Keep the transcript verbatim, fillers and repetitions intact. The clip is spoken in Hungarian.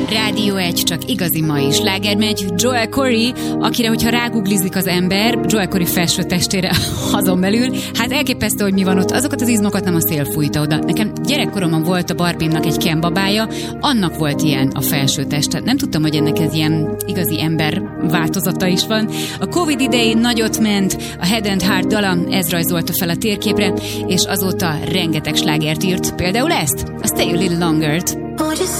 Rádió egy, csak igazi ma is. Sláger megy Joel Corey, akire, hogyha ráguglizik az ember, Joel Corey felső testére azon belül, hát elképesztő, hogy mi van ott. Azokat az izmokat nem a szél fújta oda. Nekem gyerekkoromban volt a Barbie-nak egy Ken babája, annak volt ilyen a felső teste. Nem tudtam, hogy ennek ez ilyen igazi ember változata is van. A Covid idején nagyot ment, a Head and Heart dala, ez rajzolta fel a térképre, és azóta rengeteg slágert írt. Például ezt, a Stay a Little Longer-t.